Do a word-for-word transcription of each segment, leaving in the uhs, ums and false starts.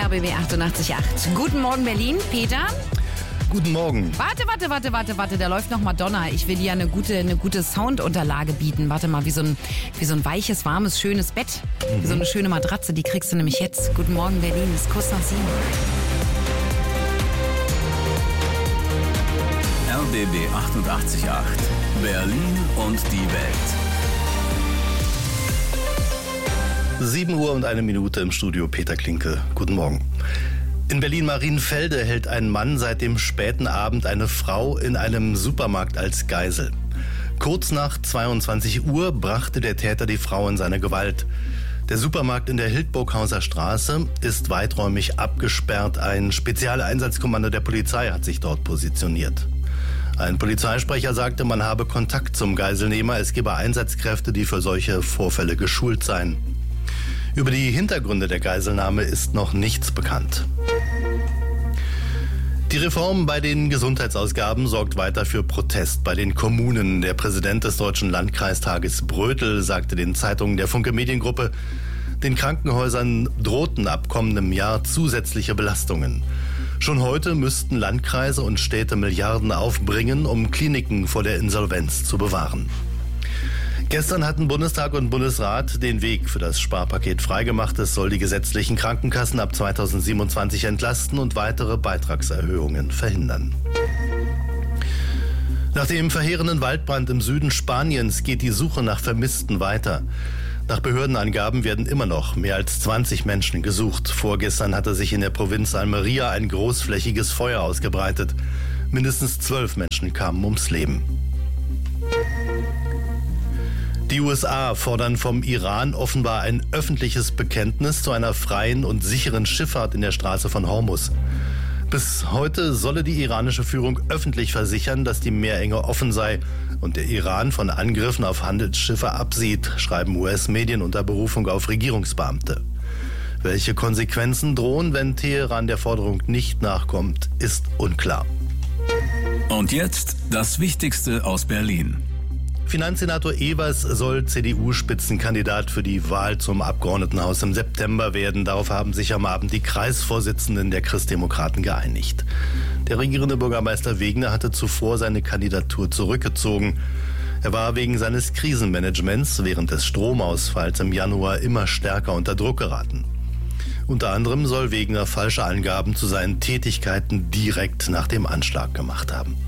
R B B achtundachtzig Komma acht. Guten Morgen, Berlin. Peter? Guten Morgen. Warte, warte, warte, warte, warte. Da läuft noch Madonna. Ich will dir eine gute, eine gute Soundunterlage bieten. Warte mal, wie so ein, wie so ein weiches, warmes, schönes Bett. Mhm. Wie so eine schöne Matratze. Die kriegst du nämlich jetzt. Guten Morgen, Berlin. Es ist kurz nach sieben. R B B achtundachtzig Komma acht. Berlin und die Welt. sieben Uhr und eine Minute im Studio, Peter Klinke. Guten Morgen. In Berlin-Marienfelde hält ein Mann seit dem späten Abend eine Frau in einem Supermarkt als Geisel. Kurz nach zweiundzwanzig Uhr brachte der Täter die Frau in seine Gewalt. Der Supermarkt in der Hildburghauser Straße ist weiträumig abgesperrt. Ein Spezialeinsatzkommando der Polizei hat sich dort positioniert. Ein Polizeisprecher sagte, man habe Kontakt zum Geiselnehmer. Es gebe Einsatzkräfte, die für solche Vorfälle geschult seien. Über die Hintergründe der Geiselnahme ist noch nichts bekannt. Die Reform bei den Gesundheitsausgaben sorgt weiter für Protest bei den Kommunen. Der Präsident des Deutschen Landkreistages Brötel sagte den Zeitungen der Funke Mediengruppe, den Krankenhäusern drohten ab kommendem Jahr zusätzliche Belastungen. Schon heute müssten Landkreise und Städte Milliarden aufbringen, um Kliniken vor der Insolvenz zu bewahren. Gestern hatten Bundestag und Bundesrat den Weg für das Sparpaket freigemacht. Es soll die gesetzlichen Krankenkassen ab zweitausendsiebenundzwanzig entlasten und weitere Beitragserhöhungen verhindern. Nach dem verheerenden Waldbrand im Süden Spaniens geht die Suche nach Vermissten weiter. Nach Behördenangaben werden immer noch mehr als zwanzig Menschen gesucht. Vorgestern hatte sich in der Provinz Almería ein großflächiges Feuer ausgebreitet. Mindestens zwölf Menschen kamen ums Leben. Die U S A fordern vom Iran offenbar ein öffentliches Bekenntnis zu einer freien und sicheren Schifffahrt in der Straße von Hormuz. Bis heute solle die iranische Führung öffentlich versichern, dass die Meerenge offen sei und der Iran von Angriffen auf Handelsschiffe absieht, schreiben U S-Medien unter Berufung auf Regierungsbeamte. Welche Konsequenzen drohen, wenn Teheran der Forderung nicht nachkommt, ist unklar. Und jetzt das Wichtigste aus Berlin. Finanzsenator Evers soll C D U-Spitzenkandidat für die Wahl zum Abgeordnetenhaus im September werden. Darauf haben sich am Abend die Kreisvorsitzenden der Christdemokraten geeinigt. Der regierende Bürgermeister Wegner hatte zuvor seine Kandidatur zurückgezogen. Er war wegen seines Krisenmanagements während des Stromausfalls im Januar immer stärker unter Druck geraten. Unter anderem soll Wegner falsche Angaben zu seinen Tätigkeiten direkt nach dem Anschlag gemacht haben.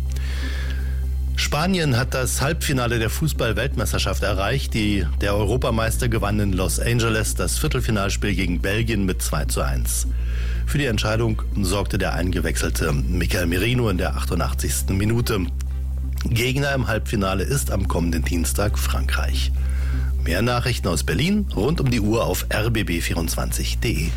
Spanien hat das Halbfinale der Fußball-Weltmeisterschaft erreicht. Die, der Europameister gewann in Los Angeles das Viertelfinalspiel gegen Belgien mit zwei zu eins. Für die Entscheidung sorgte der eingewechselte Mikel Merino in der achtundachtzigsten Minute. Gegner im Halbfinale ist am kommenden Dienstag Frankreich. Mehr Nachrichten aus Berlin rund um die Uhr auf r b b vierundzwanzig punkt d e.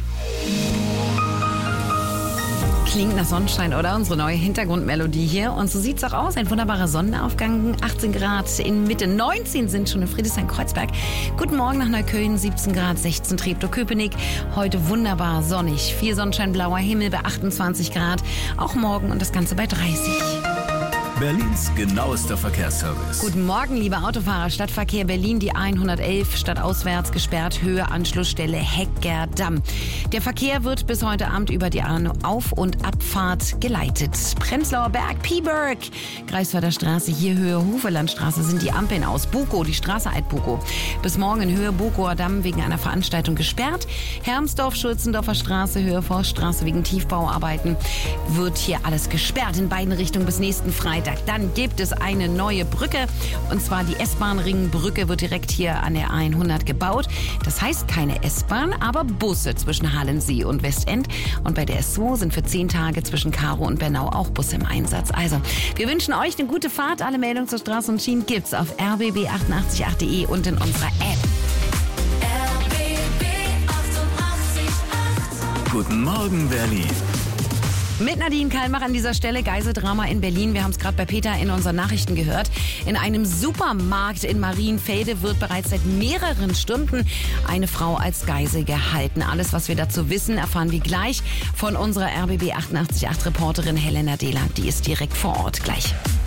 Klingt nach Sonnenschein, oder? Unsere neue Hintergrundmelodie hier. Und so sieht's auch aus. Ein wunderbarer Sonnenaufgang. achtzehn Grad in Mitte. neunzehn sind schon in Friedrichshain-Kreuzberg. Guten Morgen nach Neukölln. siebzehn Grad, sechzehn Treptow-Köpenick. Heute wunderbar sonnig. Viel Sonnenschein, blauer Himmel bei achtundzwanzig Grad. Auch morgen und das Ganze bei dreißig. Berlins genauester Verkehrsservice. Guten Morgen, liebe Autofahrer. Stadtverkehr Berlin, die hundertelf, stadtauswärts gesperrt, Höhe Anschlussstelle Heckerdamm. Der Verkehr wird bis heute Abend über die Auf- und Abfahrt geleitet. Prenzlauer Berg, Pieberg, Greifswalder Straße, hier Höhe Hufelandstraße sind die Ampeln aus. Bukow, die Straße Alt-Bukow. Bis morgen in Höhe Bukower Damm wegen einer Veranstaltung gesperrt. Hermsdorf, Schulzendorfer Straße, Höhe Forststraße wegen Tiefbauarbeiten wird hier alles gesperrt in beiden Richtungen bis nächsten Freitag. Dann gibt es eine neue Brücke, und zwar die S-Bahn-Ringbrücke wird direkt hier an der hundert gebaut. Das heißt keine S-Bahn, aber Busse zwischen Halensee und Westend. Und bei der S zwei sind für zehn Tage zwischen Karow und Bernau auch Busse im Einsatz. Also, wir wünschen euch eine gute Fahrt. Alle Meldungen zur Straße und Schienen gibt's auf r b b achtundachtzig Komma acht punkt d e und in unserer App. R B B achtundachtzig Komma acht. Guten Morgen, Berlin. Mit Nadine Kalmach an dieser Stelle, Geiseldrama in Berlin. Wir haben es gerade bei Peter in unseren Nachrichten gehört. In einem Supermarkt in Marienfelde wird bereits seit mehreren Stunden eine Frau als Geisel gehalten. Alles, was wir dazu wissen, erfahren wir gleich von unserer R B B achtundachtzig Komma acht Reporterin Helena Dehler. Die ist direkt vor Ort. Gleich.